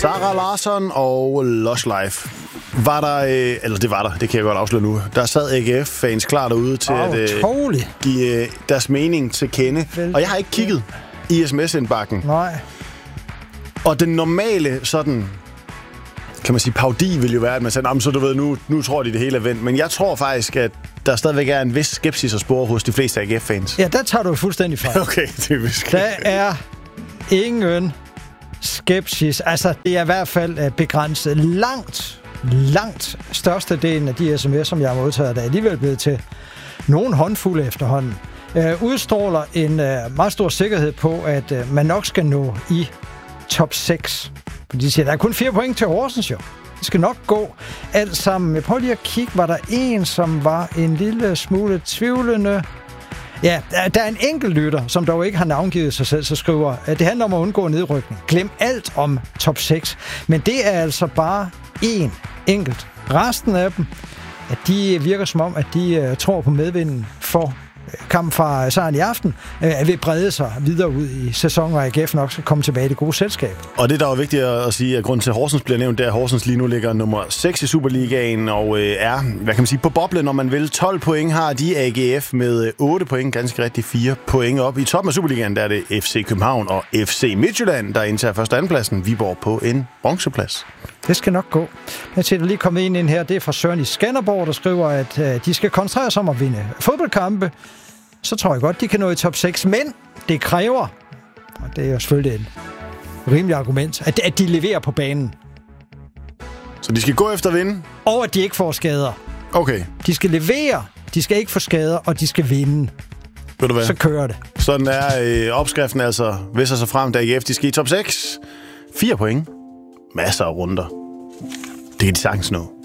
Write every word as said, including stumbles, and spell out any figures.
Zara Larsson og Lush Life. Var der, øh, eller det var der, det kan jeg godt afsløre nu. Der sad A G F-fans klar derude til oh, at øh, give øh, deres mening til kende. Og jeg har ikke kigget i sms-indbakken. Nej. Og den normale sådan, kan man sige, paudi vil jo være, at man siger, så du ved, nu, nu tror de det hele er vendt. Men jeg tror faktisk, at der stadigvæk er en vis skepsis at spore hos de fleste A G F-fans. Ja, der tager du fuldstændig fejl. Okay, typisk. Der er ingen skepsis. Altså, det er i hvert fald begrænset. Langt, langt størstedelen af de sms'er, som jeg har modtaget, der er alligevel blevet til nogle håndfulde efterhånden. Uh, udstråler en uh, meget stor sikkerhed på, at uh, man nok skal nå i top seks. De siger, der er kun fire point til Horsens, jo. Det skal nok gå alt sammen. Jeg prøver lige at kigge, var der en, som var en lille smule tvivlende. Ja, der er en enkelt lytter, som dog ikke har navngivet sig selv, så skriver, at det handler om at undgå nedrykning. Glem alt om top seks. Men det er altså bare én enkelt. Resten af dem, at de virker som om, at de uh, tror på medvinden for kampen fra sejren i aften, øh, vil brede sig videre ud i sæsonen, og A G F nok skal komme tilbage i det gode selskab. Og det, der er vigtigt at sige, at grunden til, at Horsens bliver nævnt, det er, at Horsens lige nu ligger nummer seks i Superligaen, og øh, er, hvad kan man sige, på boblen, når man vil. tolv point har de A G F med otte point, ganske rigtigt fire point op. I toppen af Superligaen, der er det F C København og F C Midtjylland, der indtager første og andenpladsen. Viborg på en bronzeplads. Det skal nok gå. Jeg ser, der lige kommet ind, ind her, det er fra Søren i Skanderborg, der skriver, at øh, de skal koncentrere sig om at vinde fodboldkampe. Så tror jeg godt, de kan nå i top seks, men det kræver, og det er jo selvfølgelig et rimeligt argument, at, at de leverer på banen. Så de skal gå efter at vinde? Og at de ikke får skader. Okay. De skal levere, de skal ikke få skader, og de skal vinde. Ved du hvad? Så kører det. Sådan er øh, opskriften altså, viser sig frem, da A G F de skal i top seks. Fire point. Masser af runder. Det kan de sagtens nå.